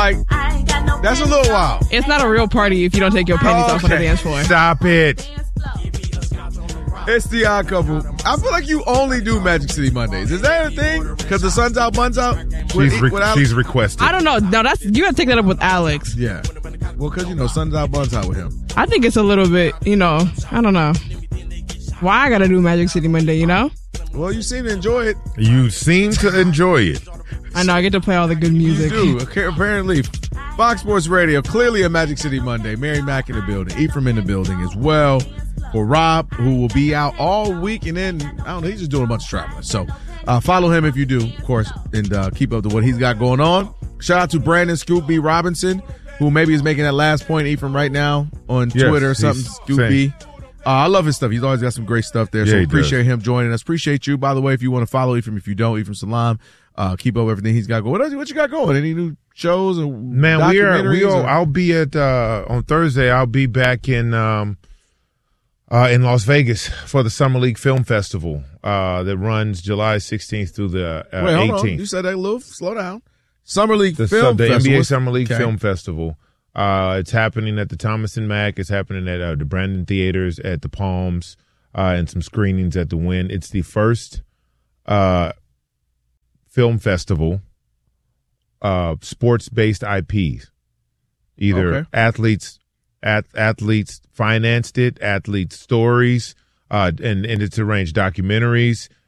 Like, that's a little wild. It's not a real party if you don't take your panties off on the dance floor. Stop it. It's the Odd Couple. I feel like you only do Magic City Mondays. Is that a thing? Because the sun's out, buns out? She's requested. I don't know. No, you got to take that up with Alex. Yeah. Well, because, sun's out, buns out with him. I think it's a little bit, I don't know. Why I got to do Magic City Monday, Well, you seem to enjoy it. You seem to enjoy it. I know. I get to play all the good music. You do. Apparently, Fox Sports Radio, clearly a Magic City Monday. Mary Mack in the building. Ephraim in the building as well. For Rob, who will be out all week, and then, I don't know, he's just doing a bunch of traveling. So follow him if you do, of course, and keep up to what he's got going on. Shout out to Brandon Scoop B. Robinson, who maybe is making that last point, Ephraim, right now on Twitter or something. Scoop B. I love his stuff. He's always got some great stuff there. So appreciate him joining us. Appreciate you. By the way, if you want to follow Ephraim, if you don't, Ephraim Salam, keep up everything he's got going. What you got going? Any new shows? Or man, I'll be at on Thursday. I'll be back in Las Vegas for the Summer League Film Festival that runs July 16th through the 18th. Hold on. You said that a little. Slow down. Summer League Film Festival. The NBA Summer League Film Festival. It's happening at the Thomas and Mack. It's happening at the Brandon Theaters, at the Palms, and some screenings at the Wynn. It's the first film festival, sports-based IPs. Either athletes financed it, athletes' stories, and it's arranged documentaries,